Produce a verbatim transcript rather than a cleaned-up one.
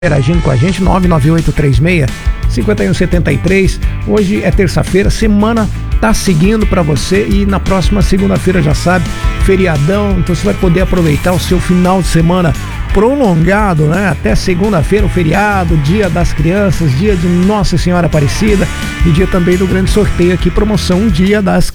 interagindo com a gente, nove nove oito três seis, cinco um sete três. Hoje é terça-feira, semana tá seguindo para você e na próxima segunda-feira, já sabe, feriadão, então você vai poder aproveitar o seu final de semana prolongado, né? Até segunda-feira, o feriado, dia das crianças, dia de Nossa Senhora Aparecida e dia também do grande sorteio aqui, promoção Dia das